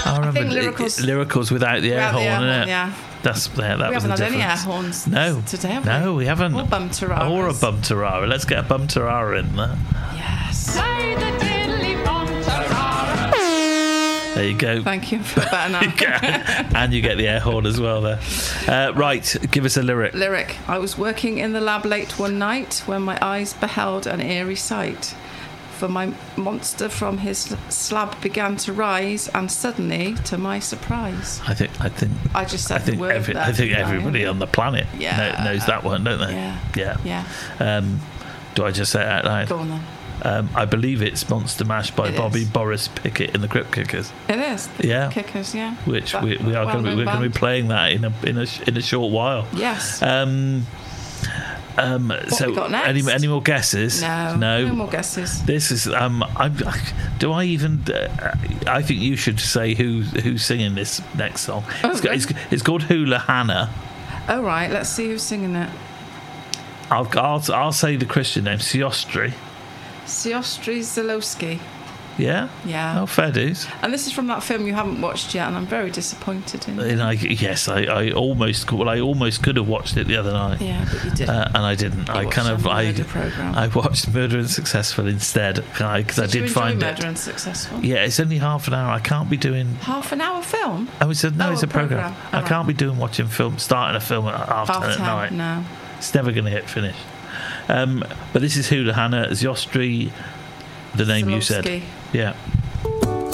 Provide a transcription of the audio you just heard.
I remember think Lyricals without the air horn, isn't it? Yeah. That We was haven't the had any air difference. horns No, today, have no, we haven't. Or bum tararas. Or a bum tarara. Let's get a bum tarara in there. Yes. Play the diddly bum tarara. There you go. Thank you for better now. And you get the air horn as well there. Right, give us a lyric. Lyric. I was working in the lab late one night when my eyes beheld an eerie sight. For my monster from his slab began to rise, and suddenly, to my surprise, I think. I just said the word. I think everybody on the planet knows that one, don't they? Yeah. Do I just say it out loud? Go on then. I believe it's Monster Mash by It Bobby is. Boris Pickett in the Crypt Kickers. It is. The Yeah. Kickers, yeah. Which That we are going to well-known be band. playing that in a short while. Yes. So we got next? any more guesses? No more guesses. This is I think you should say who's singing this next song. It's called Hula Hannah. Oh right, let's see who's singing it. I'll say the Christian name, Siostri. Siostri Zalowski. Yeah? Yeah. Oh, fair dues. And this is from that film you haven't watched yet, and I'm very disappointed in it. And I almost could have watched it the other night. Yeah, but you didn't. And I didn't. You watched some murder programme. I watched Murder and Successful instead because I did find it. Murder and Successful? Yeah, it's only half an hour. I can't be doing. Half an hour film? Oh, it's a program. I All can't be watching starting a film at half 10 at night. No. It's never going to hit finish. But this is Hula Hannah, Ziostri, the name you said. Zalowski. Yeah.